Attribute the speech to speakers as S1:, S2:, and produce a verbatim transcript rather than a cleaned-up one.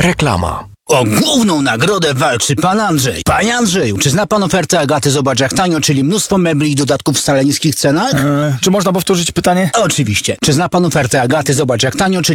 S1: Reklama.
S2: O główną nagrodę walczy pan Andrzej. Panie Andrzeju, czy zna pan ofertę Agaty Zobacz jak tanio, czyli mnóstwo mebli i dodatków w wcale niskich cenach?
S3: E, czy można powtórzyć pytanie?
S2: Oczywiście. Czy zna pan ofertę Agaty Zobacz jak tanio, czyli